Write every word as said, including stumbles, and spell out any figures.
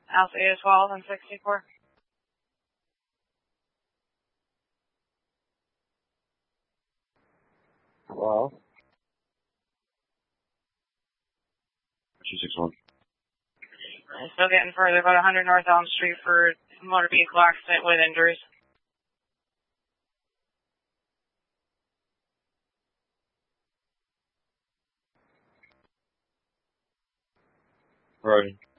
Alpha eight twelve and sixty-four. Hello? two six one. Still getting further, about one hundred North Elm Street for motor vehicle accident with injuries. Right.